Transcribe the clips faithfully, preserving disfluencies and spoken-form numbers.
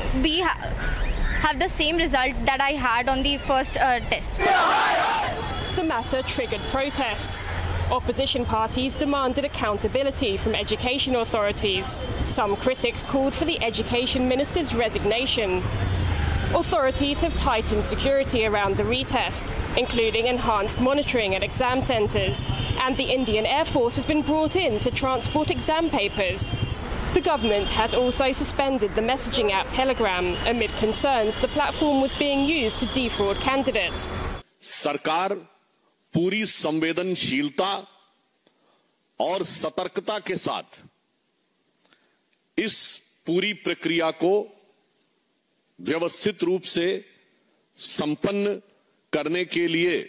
be ha have the same result that I had on the first uh, test. The matter triggered protests. Opposition parties demanded accountability from education authorities. Some critics called for the education minister's resignation. Authorities have tightened security around the retest, including enhanced monitoring at exam centres, and the Indian Air Force has been brought in to transport exam papers. The government has also suspended the messaging app Telegram amid concerns the platform was being used to defraud candidates. सरकार पूरी संवेदनशीलता और सतर्कता के साथ इस पूरी प्रक्रिया को व्यवस्थित रूप से संपन्न करने के लिए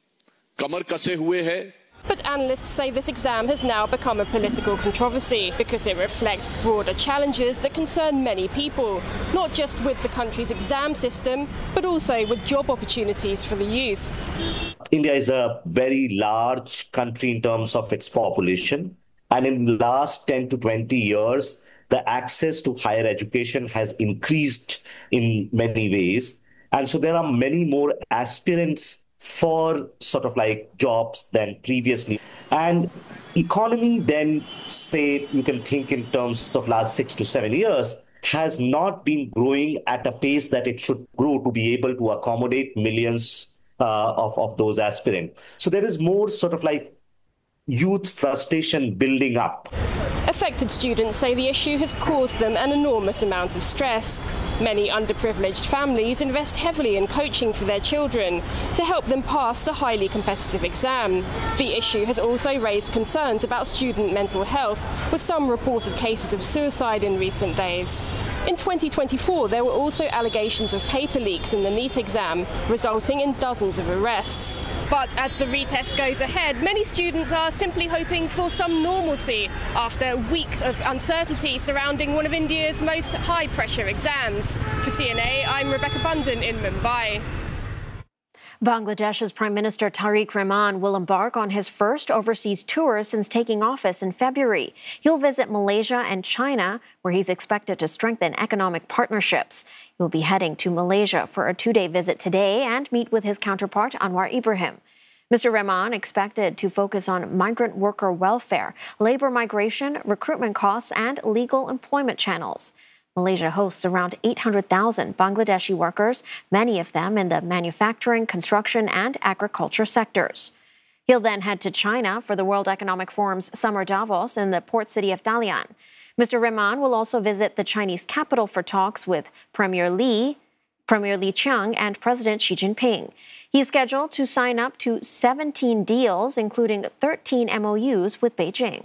कमर कसे हुए है. But analysts say this exam has now become a political controversy because it reflects broader challenges that concern many people, not just with the country's exam system, but also with job opportunities for the youth. India is a very large country in terms of its population, and in the last ten to twenty years, the access to higher education has increased in many ways. And so there are many more aspirants for sort of like jobs than previously. And economy then, say, you can think in terms of last six to seven years, has not been growing at a pace that it should grow to be able to accommodate millions uh, of, of those aspirants. So there is more sort of like youth frustration building up. Affected students say the issue has caused them an enormous amount of stress. Many underprivileged families invest heavily in coaching for their children to help them pass the highly competitive exam. The issue has also raised concerns about student mental health, with some reported cases of suicide in recent days. In twenty twenty-four, there were also allegations of paper leaks in the NEET exam, resulting in dozens of arrests. But as the retest goes ahead, many students are simply hoping for some normalcy after weeks of uncertainty surrounding one of India's most high-pressure exams. For C N A, I'm Rebecca Bundan in Mumbai. Bangladesh's Prime Minister Tariq Rahman will embark on his first overseas tour since taking office in February. He'll visit Malaysia and China, where he's expected to strengthen economic partnerships. He'll be heading to Malaysia for a two-day visit today and meet with his counterpart Anwar Ibrahim. Mister Rahman expected to focus on migrant worker welfare, labor migration, recruitment costs, and legal employment channels. Malaysia hosts around eight hundred thousand Bangladeshi workers, many of them in the manufacturing, construction, and agriculture sectors. He'll then head to China for the World Economic Forum's Summer Davos in the port city of Dalian. Mister Rahman will also visit the Chinese capital for talks with Premier Li, Premier Li Qiang, and President Xi Jinping. He's scheduled to sign up to seventeen deals, including thirteen M O Us with Beijing.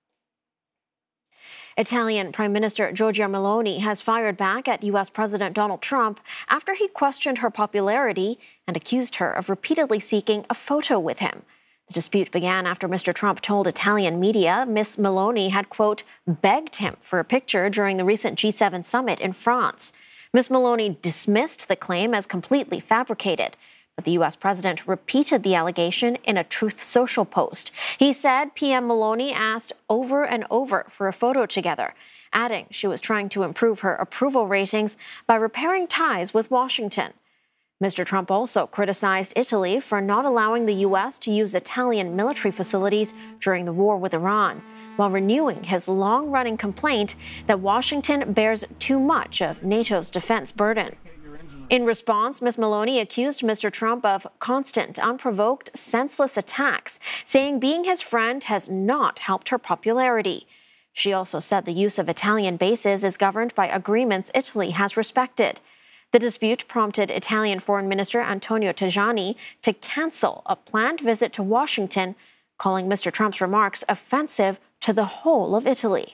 Italian Prime Minister Giorgia Meloni has fired back at U S President Donald Trump after he questioned her popularity and accused her of repeatedly seeking a photo with him. The dispute began after Mister Trump told Italian media Miss Meloni had, quote, begged him for a picture during the recent G seven summit in France. Miss Meloni dismissed the claim as completely fabricated. But the U S president repeated the allegation in a Truth Social post. He said P M Meloni asked over and over for a photo together, adding she was trying to improve her approval ratings by repairing ties with Washington. Mister Trump also criticized Italy for not allowing the U S to use Italian military facilities during the war with Iran, while renewing his long-running complaint that Washington bears too much of NATO's defense burden. In response, Miz Meloni accused Mister Trump of constant, unprovoked, senseless attacks, saying being his friend has not helped her popularity. She also said the use of Italian bases is governed by agreements Italy has respected. The dispute prompted Italian Foreign Minister Antonio Tajani to cancel a planned visit to Washington, calling Mister Trump's remarks offensive to the whole of Italy.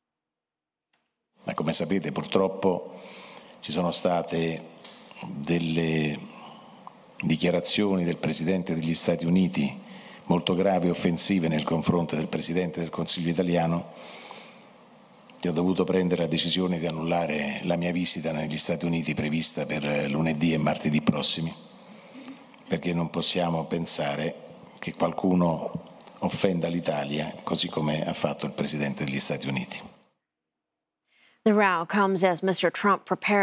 Ma come sapete, purtroppo ci sono state delle dichiarazioni del Presidente degli Stati Uniti molto gravi e offensive nei confronti del Presidente del Consiglio italiano, che ho dovuto prendere la decisione di annullare la mia visita negli Stati Uniti prevista per lunedì e martedì prossimi, perché non possiamo pensare che qualcuno offenda l'Italia così come ha fatto il Presidente degli Stati Uniti. The row comes as Mister Trump prepares